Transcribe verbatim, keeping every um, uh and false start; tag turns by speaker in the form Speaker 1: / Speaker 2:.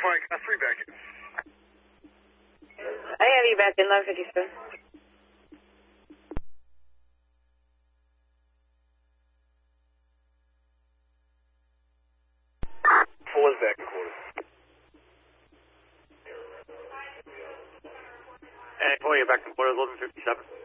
Speaker 1: flying class three back in.
Speaker 2: I have you back in eleven fifty-seven.
Speaker 1: Four is back in quarters.
Speaker 3: And four, you're back in quarters, eleven fifty-seven.